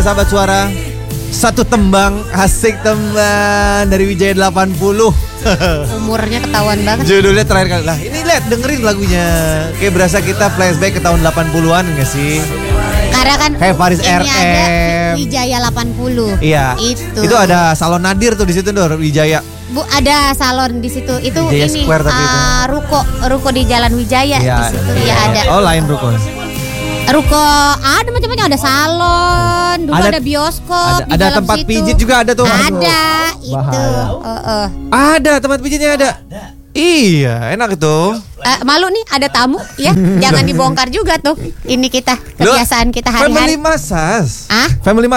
sahabat suara. Satu tembang, asik tembang dari Wijaya 80. Umurnya ketahuan banget. Judulnya terakhir kali. Lah ini lihat dengerin lagunya. Kayak berasa kita flashback ke tahun 80-an enggak sih? Karena kan kayak Faris ini RM. ada Wijaya 80. Iya. Itu ada salon Nadir tuh di situ Dor, Wijaya. Bu, ada salon di situ. Itu Wijaya ini Square tapi itu. ruko di Jalan Wijaya di situ ya ada. Oh, lain ruko. Ruko ada macam-macam, ada salon, dulu ada bioskop, ada tempat situ. Pijit juga ada tuh. Ada itu. Ada tempat pijitnya ada. Iya, enak itu. Malu nih ada tamu ya, jangan dibongkar juga tuh. Ini kita kebiasaan kita hari-hari. Family massage. Family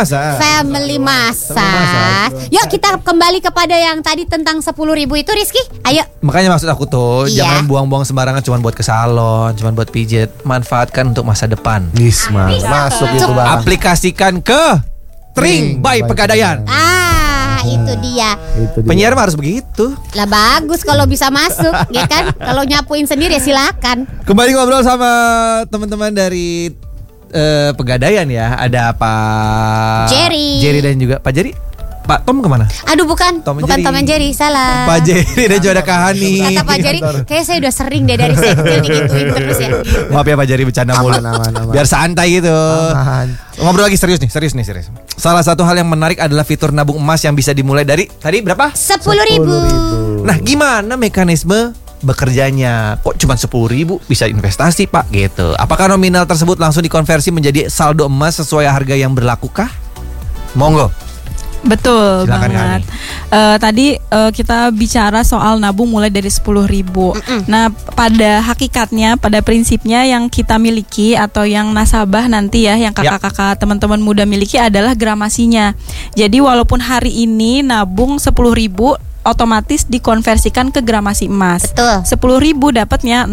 massage. Yuk kita kembali kepada yang tadi tentang 10.000 itu, Rizky. Ayo. Makanya maksud aku tuh jangan buang-buang sembarangan cuma buat ke salon, cuma buat pijit. Manfaatkan untuk masa depan. Masuk itu Bang. Aplikasikan ke Tring by Pegadaian. Itu dia. Penyiar mah harus begitu. Lah bagus kalau bisa masuk, ya kan? Kalau nyapuin sendiri ya silakan. Kembali ngobrol sama teman-teman dari Pegadaian ya. Ada Pak Jerry dan juga Pak Jerry. Pak Tom kemana? Aduh bukan Tom and Jerry, salah. Pak Jerry dan juga ada Kahani. Kata Pak Jerry, kayaknya saya udah sering deh dari sektor digituin terus ya. Maaf ya Pak Jerry, bercanda mulu. Biar santai gitu. Ngobrol lagi serius nih. Salah satu hal yang menarik adalah fitur nabung emas yang bisa dimulai dari tadi berapa? 10.000. Nah, gimana mekanisme bekerjanya? Kok cuma 10.000 bisa investasi Pak gitu? Apakah nominal tersebut langsung dikonversi menjadi saldo emas sesuai harga yang berlakukah? Monggo. Betul. Silakan, banget. Tadi kita bicara soal nabung mulai dari 10.000. Nah, pada hakikatnya, pada prinsipnya yang kita miliki atau yang nasabah nanti ya, yang kakak-kakak teman-teman muda miliki adalah gramasinya. Jadi walaupun hari ini nabung 10.000, otomatis dikonversikan ke gramasi emas. Betul. 10.000 dapatnya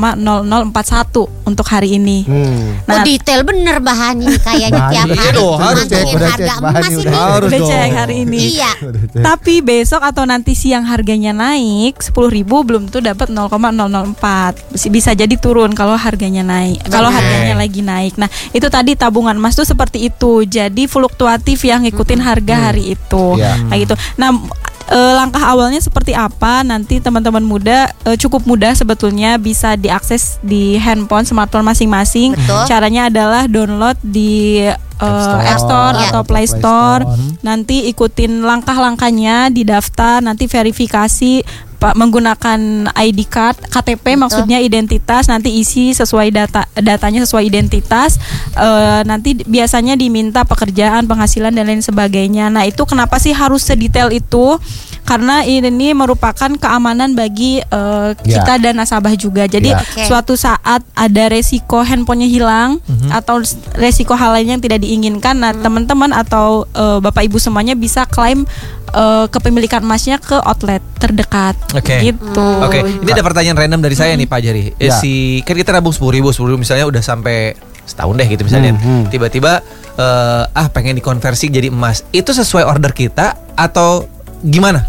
0,0041 untuk hari ini. Nah, detail bener bahannya kayaknya tiap hari. Harus cek harga emas ini. Udah cek hari ini. Iya. Tapi besok atau nanti siang harganya naik 10.000 belum tuh dapat 0,004. Bisa jadi turun kalau harganya naik. Kalau harganya lagi naik. Nah, itu tadi tabungan emas tuh seperti itu. Jadi fluktuatif yang ngikutin harga hari itu. Kayak gitu. Nah, langkah awalnya seperti apa? Nanti teman-teman muda cukup mudah sebetulnya, bisa diakses di handphone, smartphone masing-masing. Caranya adalah download di App Store atau Play Store. Nanti ikutin langkah-langkahnya, didaftar, nanti verifikasi menggunakan ID card, KTP maksudnya identitas, nanti isi sesuai datanya sesuai identitas. Nanti biasanya diminta pekerjaan, penghasilan dan lain sebagainya. Nah, itu kenapa sih harus sedetail itu? Karena ini merupakan keamanan bagi kita dan nasabah juga. Jadi suatu saat ada resiko handphonenya hilang atau resiko hal lain yang tidak diinginkan, nah teman-teman atau bapak ibu semuanya bisa klaim kepemilikan emasnya ke outlet terdekat. Gitu. Ini ada pertanyaan random dari saya nih Pak Jerry. Kan kita nabung 10.000 misalnya udah sampai setahun deh gitu misalnya. Tiba-tiba pengen dikonversi jadi emas. Itu sesuai order kita atau gimana?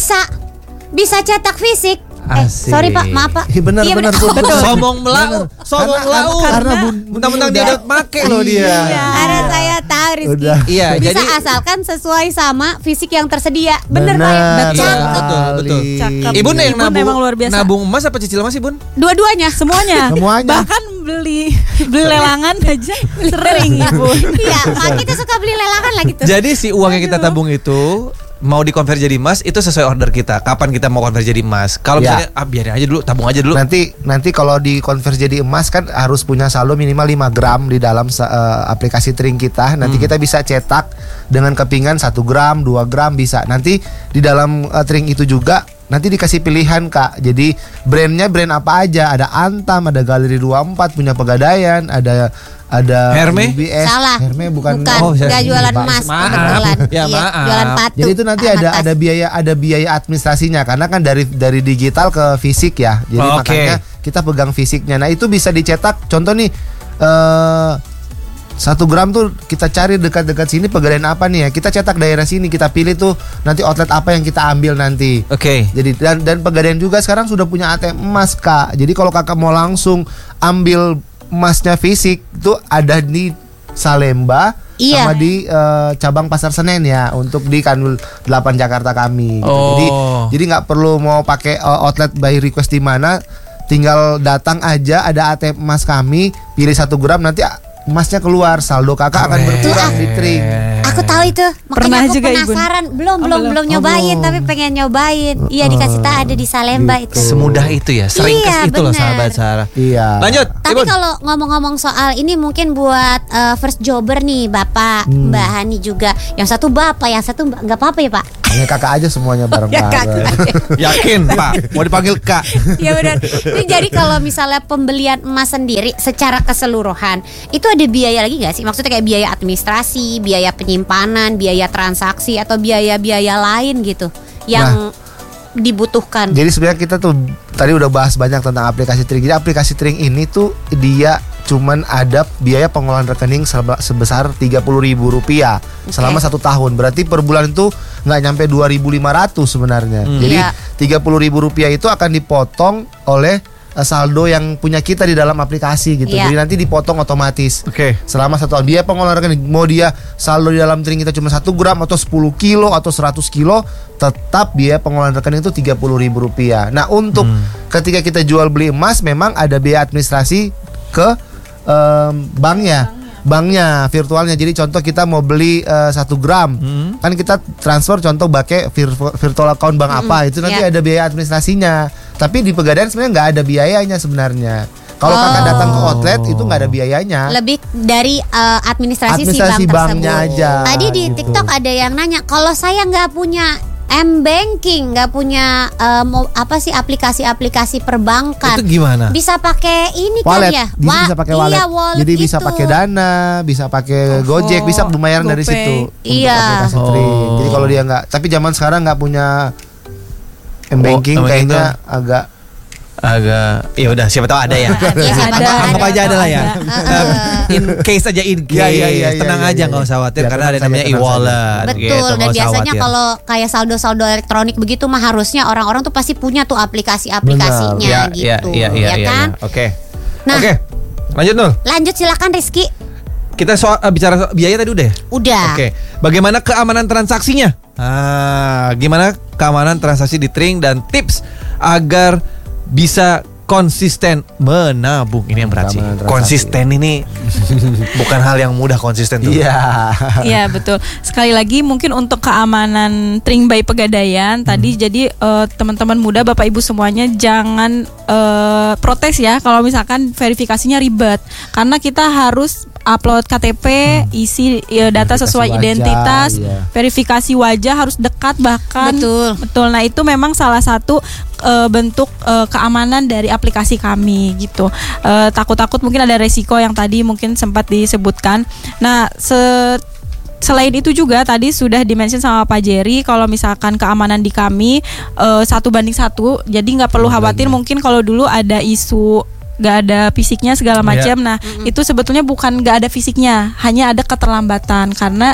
Bisa cetak fisik. Sorry Pak, maaf Pak. Benar. Sombong melau. Karena mentang-mentang dia udah make loh dia. Karena saya tahu Rizky. Iya, bisa jadi asalkan sesuai sama fisik yang tersedia. Bener Pak. Betul. Ibu yang memang luar biasa. Nabung emas apa cicil emas Ibu? Dua-duanya, semuanya. Bahkan beli lelangan aja sering Ibu. Iya, Pak kita suka beli lelangan lagi tuh. Jadi si uang yang kita tabung itu mau dikonversi jadi emas itu sesuai order kita. Kapan kita mau konversi jadi emas? Kalau misalnya biarin aja dulu, tabung aja dulu. Nanti kalau dikonversi jadi emas kan harus punya saldo minimal 5 gram di dalam aplikasi Tring kita. Nanti kita bisa cetak dengan kepingan 1 gram, 2 gram bisa. Nanti di dalam Tring itu juga nanti dikasih pilihan Kak. Jadi brandnya brand apa aja? Ada Antam, ada Galeri 24 punya Pegadaian, ada Hermes? UBS. Salah. Hermes bukan. Nggak jualan emas. Maaf. Jualan patu. Jadi itu nanti ada biaya administrasinya karena kan dari digital ke fisik ya. Jadi makanya kita pegang fisiknya. Nah, itu bisa dicetak. Contoh nih 1 gram tuh kita cari dekat-dekat sini Pegadaian apa nih ya. Kita cetak daerah sini, kita pilih tuh nanti outlet apa yang kita ambil nanti. Jadi dan Pegadaian juga sekarang sudah punya ATM emas Kak. Jadi kalau Kakak mau langsung ambil emasnya fisik tuh ada di Salemba, Iya. sama di cabang Pasar Senen ya untuk di Kanwil 8 Jakarta kami. Gitu. Jadi nggak perlu mau pakai outlet by request di mana, tinggal datang aja, ada ATM emas kami, pilih 1 gram, nanti emasnya keluar, saldo kakak akan berkurang di Tring. Aku tahu itu, Pernah makanya aku juga, Ibu? penasaran. Belum nyobain, belum. tapi pengen nyobain. Iya, dikasih tahu ada di Salemba itu. Semudah itu ya, seringkas Iya, itu loh bener. sahabat Sarah. Iya. Lanjut. Tapi Ibun. kalau ngomong-ngomong soal ini mungkin buat first jobber nih, Bapak, Mbak Hani juga. Yang satu Bapak, yang satu Mbak. Nggak apa-apa ya, Pak? Hanya kakak aja semuanya Ya, bareng-bareng. Kakak. Yakin Pak, mau dipanggil Kak. Ya benar. Ini jadi kalau misalnya pembelian emas sendiri secara keseluruhan itu ada biaya lagi nggak sih? Maksudnya kayak biaya administrasi, biaya penyimpanan, biaya transaksi atau biaya-biaya lain gitu yang dibutuhkan. Jadi sebenarnya kita tuh tadi udah bahas banyak tentang aplikasi Tring. Jadi aplikasi Tring ini tuh dia cuman ada biaya pengolahan rekening sebesar Rp30.000 selama 1 tahun. Berarti per bulan itu nggak nyampe 2.500 sebenarnya. Jadi Iya. Rp30.000 itu akan dipotong oleh saldo yang punya kita di dalam aplikasi gitu. Iya. Jadi nanti dipotong otomatis. Oke. Selama 1 tahun dia pengolahan rekening, mau dia saldo di dalam Tring kita cuma 1 gram atau 10 kilo atau 100 kilo, tetap biaya pengolahan rekening itu Rp30.000. Nah untuk ketika kita jual beli emas, memang ada biaya administrasi ke banknya virtualnya. Jadi contoh kita mau beli 1 gram, kan kita transfer contoh pakai virtual account bank apa, itu nanti ada biaya administrasinya. Tapi di Pegadaian sebenarnya nggak ada biayanya sebenarnya. Kalau kakak datang ke outlet itu nggak ada biayanya. Lebih dari administrasi si Administrasi bank banknya tersebut. aja. Tadi di gitu. TikTok ada yang nanya, kalau saya nggak punya M-banking, nggak punya aplikasi-aplikasi perbankan, Itu gimana? bisa pakai ini Wallet, kan ya? bisa pakai wallet. Iya, wallet Jadi bisa itu. pakai Dana, bisa pakai Gojek, bisa pembayaran dari GoPay. situ. Iya. Untuk aplikasi Tring. Jadi kalau dia nggak, tapi zaman sekarang nggak punya M-banking M-banking kayaknya agak ya udah siapa tahu ada ya. Ya, siapa Ada. tahu Anggap aja ada lah ya. Heeh. In case aja, in case. Iya, Tenang iya, aja, iya. nggak usah khawatir Ya, karena ada tenang namanya saja, tenang e-wallet. Betul, gitu, dan nggak usah biasanya khawatir. kalau kayak saldo-saldo elektronik begitu mah harusnya orang-orang tuh pasti punya tuh aplikasi-aplikasinya Ya, gitu, ya kan? Oke. Nah. Oke. Lanjut Nul. Lanjut silakan Rizky. Kita bicara biaya tadi udah ya? Udah. Oke. Bagaimana keamanan transaksinya? Gimana keamanan transaksi di Tring dan tips agar bisa konsisten menabung. Ini yang berat sih. Keamanan transaksi. Konsisten ini bukan hal yang mudah konsisten tuh. Iya. Iya betul. Sekali lagi mungkin untuk keamanan Tring by Pegadaian tadi, jadi teman-teman muda, Bapak Ibu semuanya jangan protes ya kalau misalkan verifikasinya ribet, karena kita harus upload KTP, isi data Verifikasi sesuai wajah, identitas, iya. verifikasi wajah harus dekat bahkan. Betul. Nah itu memang salah satu bentuk keamanan dari aplikasi kami gitu. Takut-takut mungkin ada resiko yang tadi mungkin sempat disebutkan. Nah selain itu juga tadi sudah dimention sama Pak Jerry, kalau misalkan keamanan di kami 1:1, jadi nggak perlu khawatir. Mungkin kalau dulu ada isu nggak ada fisiknya segala macam. Nah itu sebetulnya bukan nggak ada fisiknya, hanya ada keterlambatan karena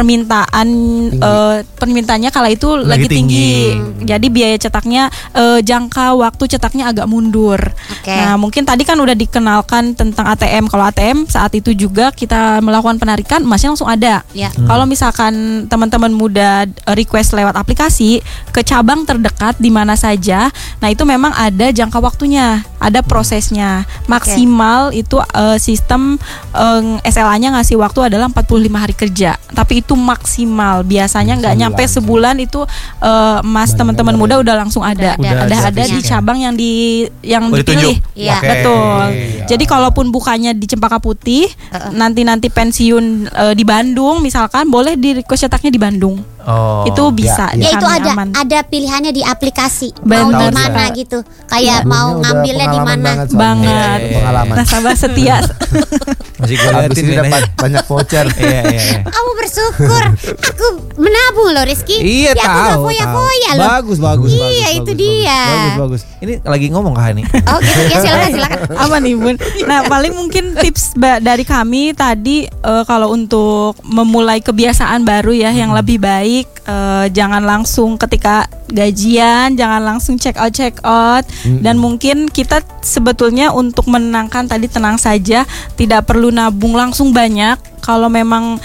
permintaannya kala itu lagi tinggi. Jadi biaya cetaknya, jangka waktu cetaknya agak mundur. Oke. Nah mungkin tadi kan udah dikenalkan tentang ATM. Kalau ATM saat itu juga kita melakukan penarikan, emasnya langsung ada. Ya. Kalau misalkan teman-teman muda request lewat aplikasi ke cabang terdekat di mana saja, nah itu memang ada jangka waktunya, ada prosesnya. Maksimal itu sistem SLA-nya ngasih waktu adalah 45 hari kerja. Tapi itu maksimal. Biasanya nggak nyampe sebulan itu emas teman-teman muda udah langsung ada. Udah Ada di cabang yang dipilih. Iya. Oke. Betul. Jadi kalaupun bukannya di Cempaka Putih, nanti pensiun di Bandung misalkan, boleh di request cetaknya di Bandung. Oh. Itu bisa. Ya, di Ya itu kami ada aman. ada pilihannya di aplikasi. Benar Mau di mana sekali. gitu. Kayak Ini mau udah ngambilnya di pengalaman mana. banget soalnya. Banget. Iya. Pengalaman. Nasabah setia. Masih gue Habis liatin ini nih, dapat banyak voucher. Iya. Kamu bersyukur. Aku menabung loh Rizky. Iya, Ya, aku tahu. gak foya-foya loh. Bagus. Iya, itu dia. Bagus. Ini lagi ngomong kah ini? Oh gitu ya, silakan. Apa nih Bun? Amin. Nah, paling mungkin tips dari kami tadi kalau untuk memulai kebiasaan baru ya yang lebih baik, jangan langsung ketika gajian, jangan langsung check out dan mungkin kita sebetulnya untuk menenangkan tadi tenang saja, tidak perlu nabung langsung banyak. Kalau memang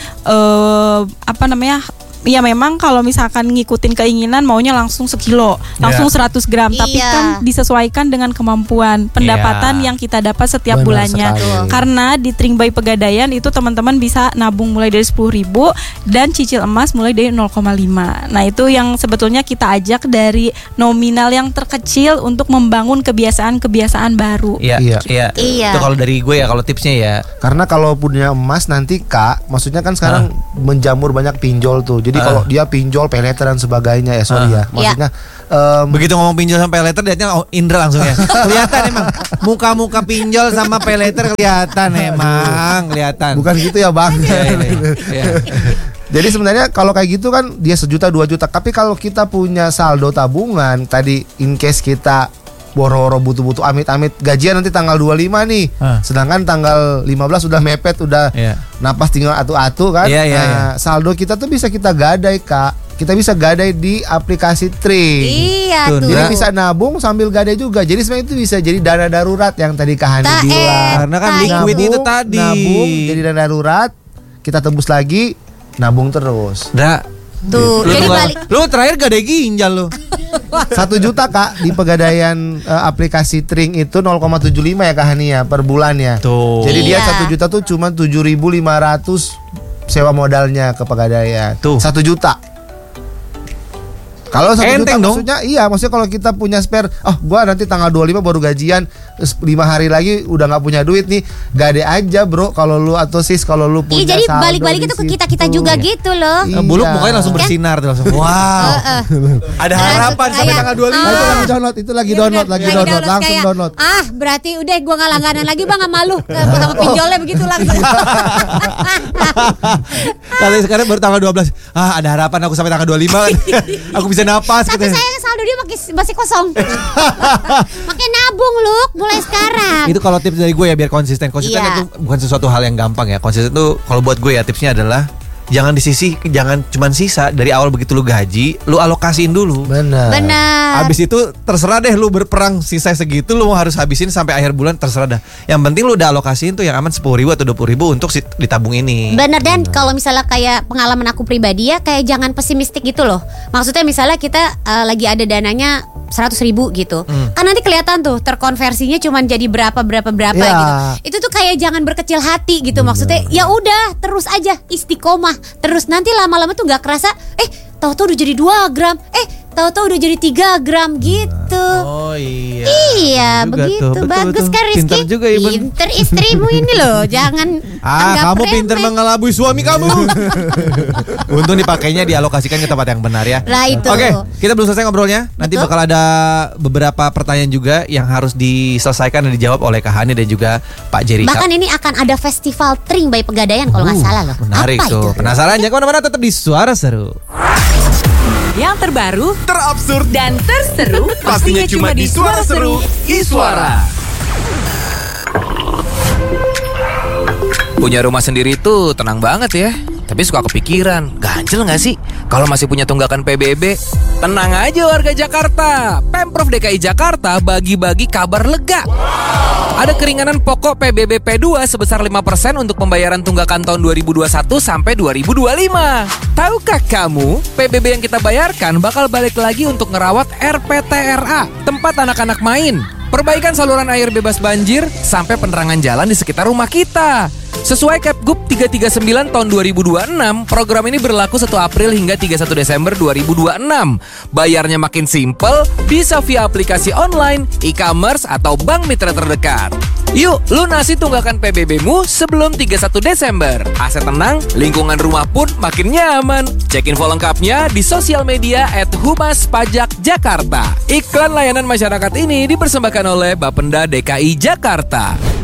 ya memang kalau misalkan ngikutin keinginan maunya langsung sekilo, langsung 100 gram, tapi kan disesuaikan dengan kemampuan pendapatan yang kita dapat setiap bulannya. Karena di Tring by Pegadaian itu teman-teman bisa nabung mulai dari 10.000 dan cicil emas mulai dari 0,5. Nah, itu yang sebetulnya kita ajak dari nominal yang terkecil untuk membangun kebiasaan-kebiasaan baru. Iya. Itu kalau dari gue ya, kalau tipsnya ya. Karena kalau punya emas nanti Kak, maksudnya kan sekarang menjamur banyak pinjol tuh. Jadi kalau dia pinjol, peleter dan sebagainya ya maksudnya begitu ngomong pinjol sama peleter dia Indra langsung ya. Kelihatan emang muka-muka pinjol sama peleter kelihatan. Bukan gitu ya Bang. Iya. Jadi sebenarnya kalau kayak gitu kan dia 1 juta 2 juta. Tapi kalau kita punya saldo tabungan tadi, in case kita boro-boro butuh-butuh amit-amit gajian nanti tanggal 25 nih. Sedangkan tanggal 15 udah mepet, udah napas tinggal atu-atu kan. Saldo kita tuh bisa kita gadai Kak. Kita bisa gadai di aplikasi Tring. Iya tuh. Jadi bisa nabung sambil gadai juga. Jadi sebenarnya itu bisa jadi dana darurat yang tadi Kak Hani bilang. Karena kan liquid itu tadi. Nabung jadi dana darurat, kita tembus lagi, nabung terus. Tuh, jadi balik. Lu terakhir gadai ginjal lu. 1 juta Kak di Pegadaian aplikasi Tring itu 0,75 ya Kak Hani ya per bulannya. Tuh. Jadi dia 1 juta tuh cuma 7.500 sewa modalnya ke Pegadaian. Tuh. 1 juta. Kalau 1 juta dong. maksudnya kalau kita punya spare, gua nanti tanggal 25 baru gajian, terus 5 hari lagi udah nggak punya duit nih, gade aja bro. Kalau lu atau sis, kalau lu punya jadi saldo balik-balik itu ke kita juga gitu loh. Buluk mukanya langsung bersinar tuh langsung. Wow. Ada harapan sampai tanggal 25. Itu lagi download, langsung download. Berarti udah gua nggak langganan lagi Bang sama lu sama pinjolnya begitu langsung. Kalau sekarang baru tanggal 12. Ada harapan aku sampai tanggal 25. Aku bisa napas. Tapi sayang saldo dia masih kosong. Makanya nabung lu mulai sekarang. Itu kalau tips dari gue ya biar konsisten. Konsisten itu bukan sesuatu hal yang gampang ya. Konsisten itu kalau buat gue ya tipsnya adalah jangan jangan cuman sisa. Dari awal begitu lu gaji, lu alokasiin dulu. Benar. Habis itu terserah deh lu berperang sisa segitu lu mau harus habisin sampai akhir bulan, terserah dah. Yang penting lu udah alokasiin tuh yang aman 10.000 atau 20.000 untuk ditabung ini. Bener. Dan kalau misalnya kayak pengalaman aku pribadi ya, kayak jangan pesimistik gitu loh. Maksudnya misalnya kita lagi ada dananya 100.000 gitu. Kan nanti kelihatan tuh terkonversinya cuman jadi berapa gitu. Itu tuh kayak jangan berkecil hati gitu. Maksudnya ya udah terus aja istiqomah. Terus nanti lama-lama tuh nggak kerasa, tahu-tahu udah jadi 2 gram, tahu-tahu udah jadi 3 gram gitu. Oh iya. Iya begitu. Betul, bagus betul. kan Rizky. Pintar juga Ibu. Pinter istrimu ini loh. Jangan anggap kamu remeh. pintar mengelabui suami kamu. Untung dipakainya dialokasikan ke tempat yang benar ya. Lah itu. Oke, kita belum selesai ngobrolnya. Nanti bakal ada beberapa pertanyaan juga yang harus diselesaikan dan dijawab oleh Kak Hani dan juga Pak Jerika. Bahkan ini akan ada festival Tring by Pegadaian kalau nggak salah loh. Menarik apa tuh. itu? Penasaran? Jangan kemana-mana, tetap di Suara Seru. Yang terbaru, terabsurd, dan terseru pastinya cuma di Suara Seru Iswara. Punya rumah sendiri tuh tenang banget ya. Tapi suka kepikiran, ganjel gak sih kalau masih punya tunggakan PBB? Tenang aja warga Jakarta, Pemprov DKI Jakarta bagi-bagi kabar lega. Ada keringanan pokok PBB P2 sebesar 5% untuk pembayaran tunggakan tahun 2021 sampai 2025. Tahukah kamu, PBB yang kita bayarkan bakal balik lagi untuk ngerawat RPTRA, tempat anak-anak main, perbaikan saluran air bebas banjir, sampai penerangan jalan di sekitar rumah kita. Sesuai Kepgub 339 tahun 2026, program ini berlaku 1 April hingga 31 Desember 2026. Bayarnya makin simpel, bisa via aplikasi online, e-commerce, atau bank mitra terdekat. Yuk, lunasi tunggakan PBB-mu sebelum 31 Desember. Aset tenang, lingkungan rumah pun makin nyaman. Cek info lengkapnya di sosial media @humaspajak Jakarta. Iklan layanan masyarakat ini dipersembahkan oleh Bapenda DKI Jakarta.